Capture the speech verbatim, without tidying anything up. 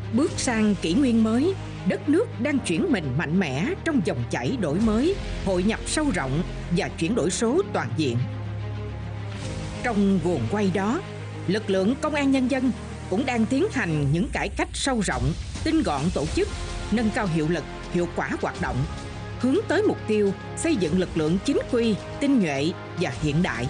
Bước sang kỷ nguyên mới, đất nước đang chuyển mình mạnh mẽ trong dòng chảy đổi mới, hội nhập sâu rộng và chuyển đổi số toàn diện. Trong guồng quay đó, lực lượng công an nhân dân cũng đang tiến hành những cải cách sâu rộng, tinh gọn tổ chức, nâng cao hiệu lực, hiệu quả hoạt động, hướng tới mục tiêu xây dựng lực lượng chính quy, tinh nhuệ và hiện đại.